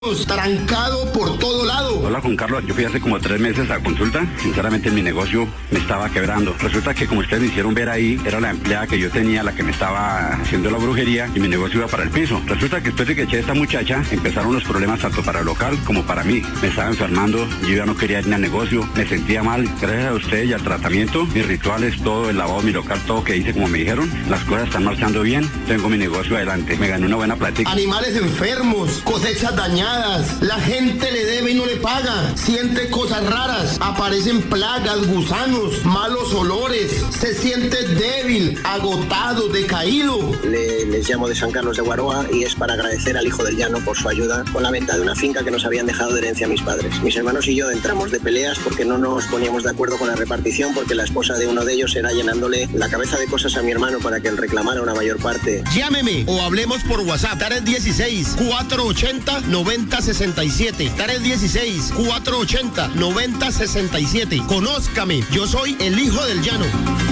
Trancado por todo lado. Hola, Juan Carlos, yo fui hace como 3 meses a consulta. Sinceramente mi negocio me estaba quebrando. Resulta que como ustedes me hicieron ver ahí, era la empleada que yo tenía la que me estaba haciendo la brujería y mi negocio iba para el piso. Resulta que después de que eché a esta muchacha, empezaron los problemas tanto para el local como para mí. Me estaba enfermando, yo ya no quería ir al negocio, me sentía mal. Gracias a ustedes y al tratamiento, mis rituales, todo, el lavado, mi local, todo que hice como me dijeron, las cosas están marchando bien, tengo mi negocio adelante. Me gané una buena plática. Animales enfermos, cosechas dañadas. La gente le debe y no le paga. Siente cosas raras. Aparecen plagas, gusanos, malos olores. Se siente débil, agotado, decaído. Les llamo de San Carlos de Guaroa y es para agradecer al hijo del llano por su ayuda con la venta de una finca que nos habían dejado de herencia a mis padres. Mis hermanos y yo entramos de peleas porque no nos poníamos de acuerdo con la repartición, porque la esposa de uno de ellos era llenándole la cabeza de cosas a mi hermano para que él reclamara una mayor parte. Llámeme o hablemos por WhatsApp. Tares 16 480 9067. Tares 16 480 9067. Conózcame, yo soy el hijo del llano.